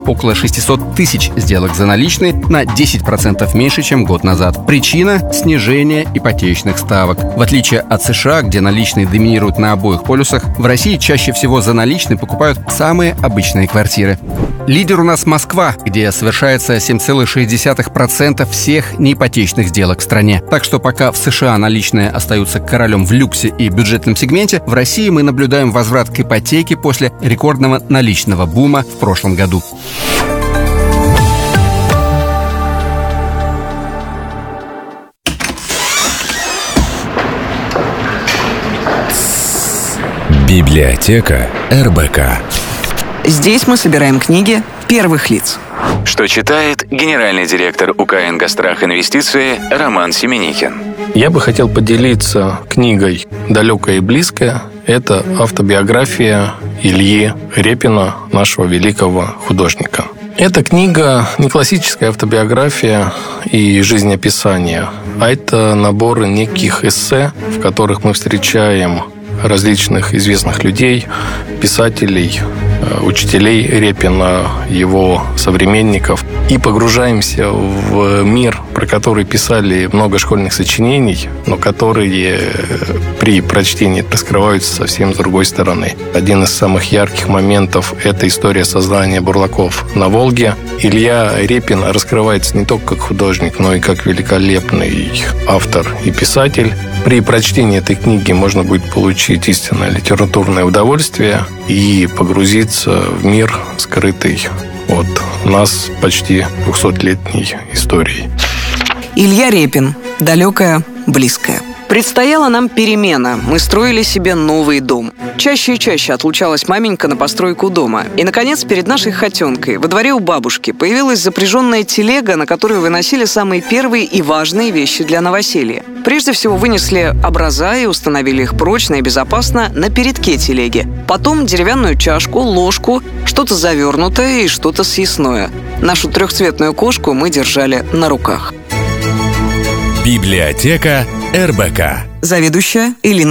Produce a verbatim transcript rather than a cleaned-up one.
Около шестьсот тысяч сделок за наличные, на десять процентов меньше, чем год назад. Причина – снижение ипотечных ставок. В отличие от США, где наличные доминируют на обоих полюсах, в России чаще всего за наличные покупают самые обычные квартиры. Лидер у нас Москва, где совершается семь целых шесть десятых процента всех неипотечных сделок в стране. Так что пока в США наличные остаются королем в люксе и бюджетном сегменте, в России мы наблюдаем возврат к ипотеке после рекордного наличного бума в прошлом году. Библиотека эр бэ ка. Здесь мы собираем книги первых лиц. Что читает генеральный директор УК «Ингосстрах Инвестиции» Роман Семенихин. Я бы хотел поделиться книгой «Далекое и близкое». Это автобиография Ильи Репина, нашего великого художника. Эта книга не классическая автобиография и жизнеописание, а это набор неких эссе, в которых мы встречаем различных известных людей, писателей, учителей Репина, его современников, и погружаемся в мир, про который писали много школьных сочинений, но которые при прочтении раскрываются совсем с другой стороны. Один из самых ярких моментов – это история создания бурлаков на Волге. Илья Репин раскрывается не только как художник, но и как великолепный автор и писатель. При прочтении этой книги можно будет получить истинное литературное удовольствие и погрузиться в мир, скрытый от нас почти двухсотлетней историей. Илья Репин. Далекое, близкое. Предстояла нам перемена. Мы строили себе новый дом. Чаще и чаще отлучалась маменька на постройку дома. И, наконец, перед нашей хотенкой, во дворе у бабушки, появилась запряженная телега, на которую выносили самые первые и важные вещи для новоселья. Прежде всего вынесли образа и установили их прочно и безопасно на передке телеги. Потом деревянную чашку, ложку, что-то завернутое и что-то съестное. Нашу трехцветную кошку мы держали на руках. Библиотека эр бэ ка. Заведующая Элина